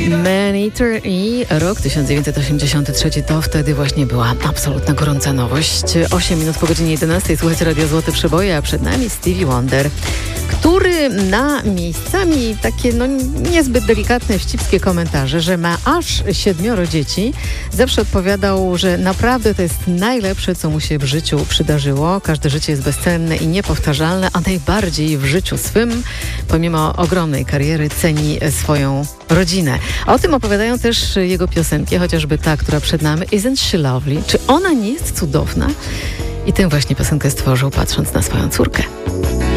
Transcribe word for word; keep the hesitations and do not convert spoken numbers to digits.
Man-Eater i rok tysiąc dziewięćset osiemdziesiąty trzeci to wtedy właśnie była absolutna gorąca nowość. osiem minut po godzinie jedenastej słuchajcie Radio Złote Przeboje, a przed nami Stevie Wonder, który na miejscami takie no niezbyt delikatne, wścibskie komentarze, że ma aż siedmioro dzieci, zawsze odpowiadał, że naprawdę to jest najlepsze, co mu się w życiu przydarzyło. Każde życie jest bezcenne i niepowtarzalne, a najbardziej w życiu swym, pomimo ogromnej kariery, ceni swoją rodzinę. A o tym opowiadają też jego piosenki, chociażby ta, która przed nami, Isn't She Lovely? Czy ona nie jest cudowna? I tę właśnie piosenkę stworzył, patrząc na swoją córkę.